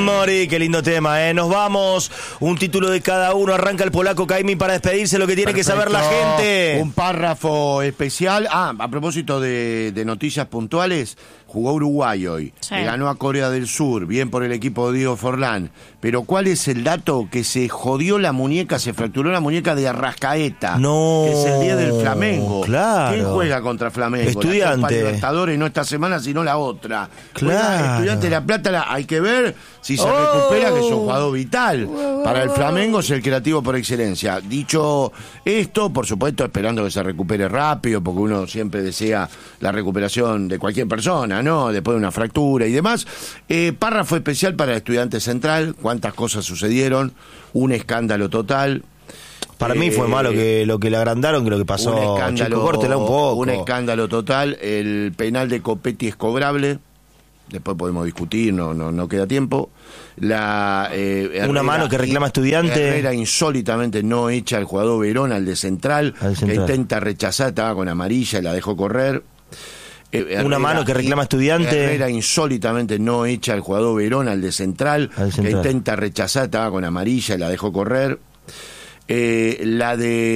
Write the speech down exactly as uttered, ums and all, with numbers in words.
Mori, qué lindo tema, ¿eh? Nos vamos, un título de cada uno, arranca el polaco Caimi para despedirse, lo que tiene Perfecto. que saber la gente. Un párrafo especial, ah, a propósito de, de noticias puntuales, jugó Uruguay hoy, sí. Le ganó a Corea del Sur, bien por el equipo de Diego Forlán, pero ¿cuál es el dato? Que se jodió la muñeca, se fracturó la muñeca de Arrascaeta, no, que es el día del Flamengo. Claro. ¿Quién juega contra Flamengo? Estudiante. La Copa Libertadores, no esta semana, sino la otra. Claro. Juega Estudiante de La Plata, la, hay que ver si se oh. recupera, que es un jugador vital. Para el Flamengo es el creativo por excelencia. Dicho esto, por supuesto, esperando que se recupere rápido, porque uno siempre desea la recuperación de cualquier persona, ¿no? Después de una fractura y demás. Eh, párrafo especial para el Estudiante Central, cuántas cosas sucedieron, un escándalo total. Para eh, mí fue malo que lo que le agrandaron que lo que pasó. Un escándalo, Chico, córtela un poco. Un escándalo total. El penal de Copetti es cobrable. Después podemos discutir, no no no queda tiempo. La eh, Herrera, una mano que reclama Estudiante. Herrera insólitamente no echa al jugador Verón, al de Central, al Central, que intenta rechazar, estaba con amarilla y la dejó correr. Herrera, una mano que reclama Estudiante. Herrera insólitamente no echa al jugador Verón, al de Central, al que intenta rechazar, estaba con amarilla y la dejó correr. Eh, la de